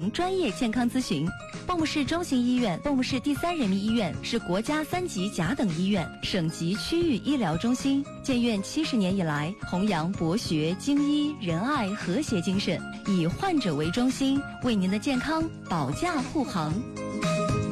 行专业健康咨询。蚌埠市中型医院、蚌埠市第3人民医院是国家3级甲等医院、省级区域医疗中心。建院70年以来，弘扬博学、精医、仁爱、和谐精神，以患者为中心，为您的健康保驾护航。